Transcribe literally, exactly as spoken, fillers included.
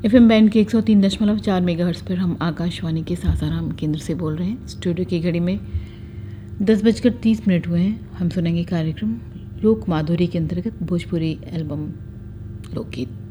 F M band के एक सौ तीन दशमलव चार मेगाहर्ट्ज पर हम आकाशवाणी के सासाराम केंद्र से बोल रहे हैं। स्टूडियो की घड़ी में दस बजकर तीस मिनट हुए हैं। हम सुनेंगे कार्यक्रम लोक माधुरी के अंतर्गत भोजपुरी एल्बम लोकगीत।